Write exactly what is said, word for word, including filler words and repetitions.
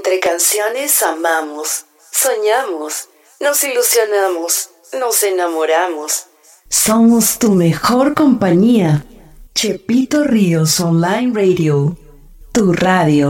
Entre canciones amamos, soñamos, nos ilusionamos, nos enamoramos. Somos tu mejor compañía. Chepito Ríos Online Radio, tu radio.